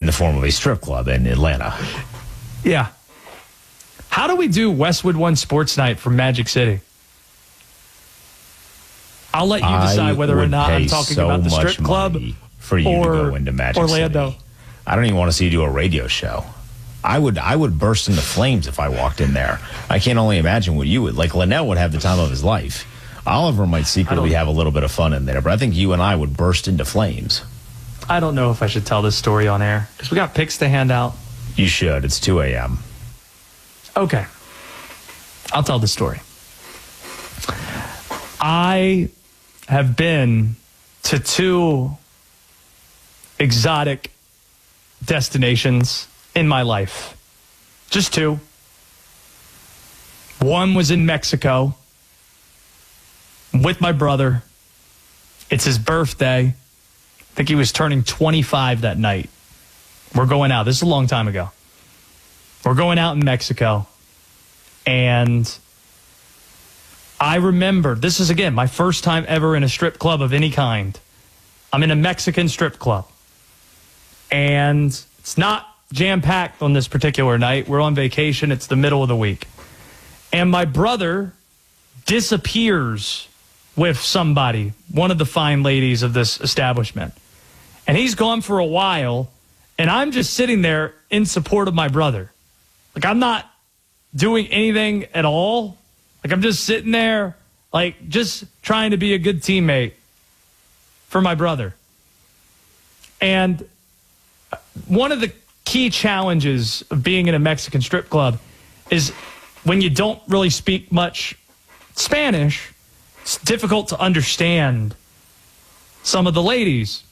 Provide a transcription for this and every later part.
the form of a strip club in Atlanta. Yeah. How do we do Westwood One Sports Night from Magic City? I'll let you decide whether or not I'm talking about the strip club for you to go into Magic Orlando. City. I don't even want to see you do a radio show. I would burst into flames if I walked in there. I can't only imagine what you would. Like, Linnell would have the time of his life. Oliver might secretly have a little bit of fun in there, but I think you and I would burst into flames. I don't know if I should tell this story on air, because we got picks to hand out. You should. It's 2 a.m. Okay. I'll tell the story. I have been to 2 exotic destinations in my life. Just 2. One was in Mexico with my brother. It's his birthday. I think he was turning 25 that night. We're going out. This is a long time ago. We're going out in Mexico. And I remember, this is, again, my first time ever in a strip club of any kind. I'm in a Mexican strip club. And it's not jam-packed on this particular night. We're on vacation. It's the middle of the week. And my brother disappears with somebody, one of the fine ladies of this establishment. And he's gone for a while, and I'm just sitting there in support of my brother. Like, I'm not doing anything at all. Like, I'm just sitting there, like, just trying to be a good teammate for my brother. And one of the key challenges of being in a Mexican strip club is when you don't really speak much Spanish, it's difficult to understand some of the ladies.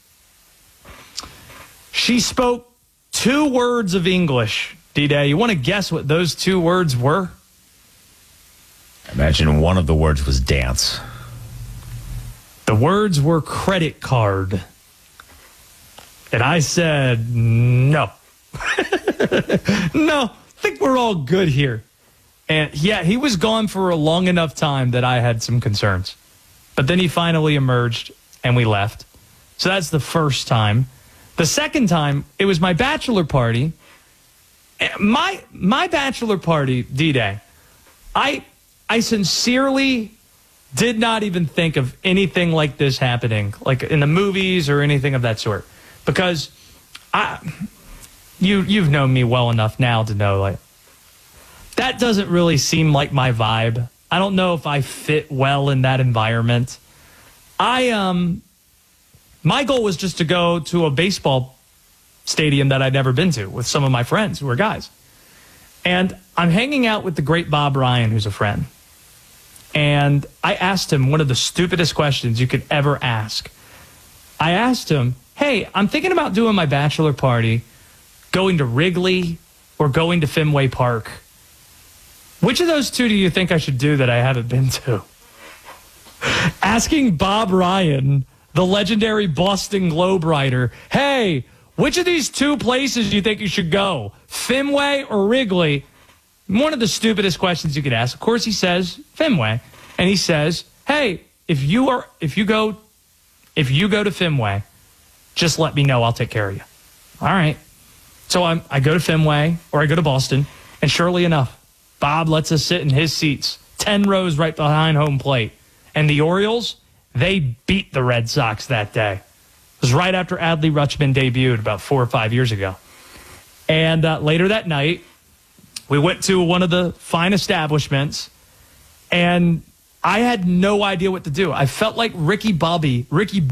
She spoke 2 words of English, D-Day. You want to guess what those 2 words were? I imagine one of the words was dance. The words were credit card. And I said, no. No, I think we're all good here. And yeah, he was gone for a long enough time that I had some concerns. But then he finally emerged and we left. So that's the first time. The second time, it was my bachelor party. My bachelor party, D-Day, I sincerely did not even think of anything like this happening, like in the movies or anything of that sort. Because you've known me well enough now to know, like, that doesn't really seem like my vibe. I don't know if I fit well in that environment. My goal was just to go to a baseball stadium that I'd never been to with some of my friends who are guys. And I'm hanging out with the great Bob Ryan, who's a friend. And I asked him one of the stupidest questions you could ever ask. I asked him, hey, I'm thinking about doing my bachelor party, going to Wrigley or going to Fenway Park. Which of those 2 do you think I should do that I haven't been to? Asking Bob Ryan, the legendary Boston Globe writer, hey, which of these 2 places do you think you should go? Fenway or Wrigley? One of the stupidest questions you could ask. Of course, he says Fenway. And he says, hey, if you go to Fenway, just let me know. I'll take care of you. All right. So I go to Fenway or I go to Boston, and surely enough, Bob lets us sit in his seats, 10 rows right behind home plate. And the Orioles, they beat the Red Sox that day. It was right after Adley Rutschman debuted about 4 or 5 years ago. And later that night, we went to one of the fine establishments, and I had no idea what to do. I felt like Ricky Bobby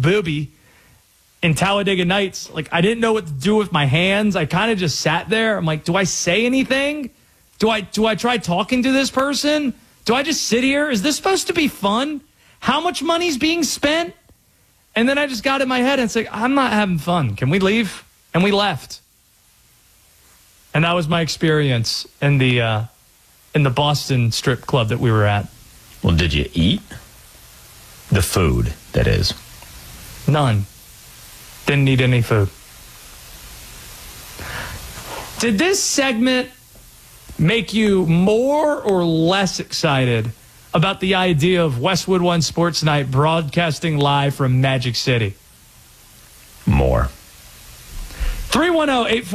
in Talladega Nights. Like, I didn't know what to do with my hands. I kind of just sat there. I'm like, do I say anything? Do I try talking to this person? Do I just sit here? Is this supposed to be fun? How much money's being spent? And then I just got in my head and said, I'm not having fun. Can we leave? And we left. And that was my experience in the Boston strip club that we were at. Well, did you eat? The food, that is. None. Didn't eat any food. Did this segment make you more or less excited about the idea of Westwood One Sports Night broadcasting live from Magic City? More. 310-840